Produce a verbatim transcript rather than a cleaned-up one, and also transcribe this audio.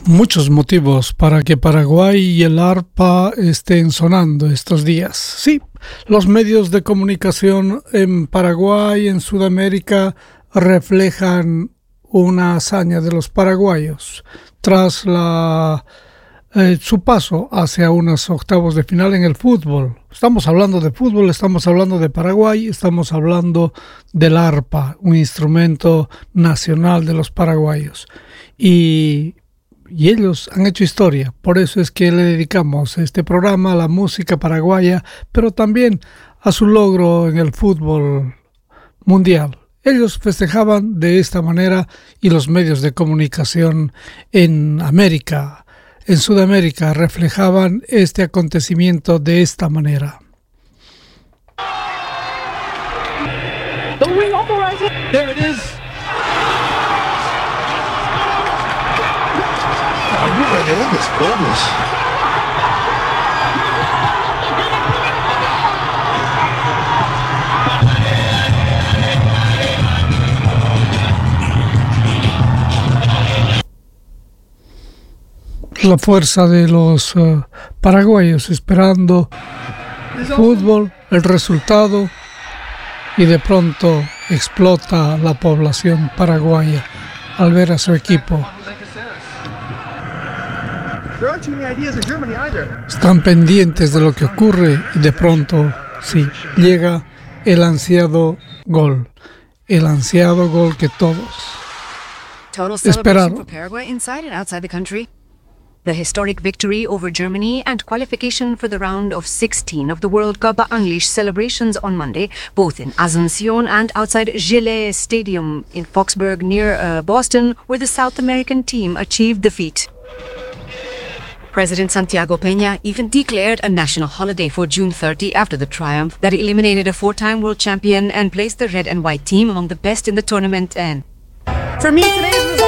Muchos motivos para que Paraguay y el arpa estén sonando estos días. Sí, los medios de comunicación en Paraguay, en Sudamérica, reflejan una hazaña de los paraguayos tras la, eh, su paso hacia unos octavos de final en el fútbol. Estamos hablando de fútbol, estamos hablando de Paraguay, estamos hablando del arpa, un instrumento nacional de los paraguayos. Y Y ellos han hecho historia, por eso es que le dedicamos este programa a la música paraguaya, pero también a su logro en el fútbol mundial. Ellos festejaban de esta manera y los medios de comunicación en América, en Sudamérica, reflejaban este acontecimiento de esta manera. The ring operator. There it is. Oh my goodness, goodness. La fuerza de los uh, paraguayos esperando el fútbol, el resultado, y de pronto explota la población paraguaya al ver a su equipo. Están pendientes de lo que ocurre y de pronto, sí, llega el ansiado gol, el ansiado gol que todos esperaron. The historic victory over Germany and qualification for the round of sixteen of the World Cup unleashed celebrations on Monday, both in Asunción and outside Gillette Stadium in Foxburg near uh, Boston, where the South American team achieved the feat. President Santiago Peña even declared a national holiday for June thirtieth after the triumph that eliminated a four-time world champion and placed the red and white team among the best in the tournament. And for me, today's